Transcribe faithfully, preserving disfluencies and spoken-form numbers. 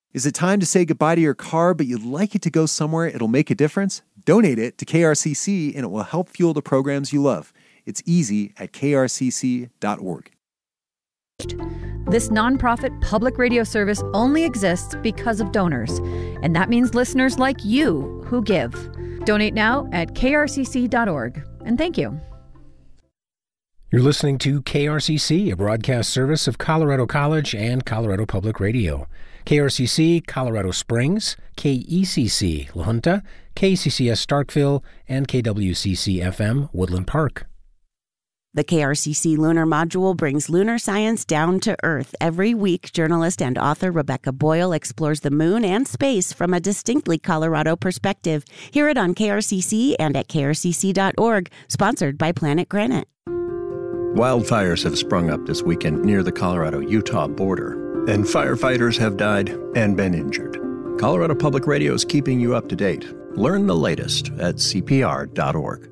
Is it time to say goodbye to your car, but you'd like it to go somewhere it'll make a difference? Donate it to K R C C and it will help fuel the programs you love. It's easy at k r c c dot org. This nonprofit public radio service only exists because of donors, and that means listeners like you who give. Donate now at k r c c dot org, and thank you. You're listening to K R C C, a broadcast service of Colorado College and Colorado Public Radio. K R C C Colorado Springs, K E C C La Junta, K C C S Starkville, and K W C C F M Woodland Park. The K R C C Lunar Module brings lunar science down to Earth. Every week, journalist and author Rebecca Boyle explores the moon and space from a distinctly Colorado perspective. Hear it on K R C C and at k r c c dot org, sponsored by Planet Granite. Wildfires have sprung up this weekend near the Colorado-Utah border, and firefighters have died and been injured. Colorado Public Radio is keeping you up to date. Learn the latest at c p r dot org.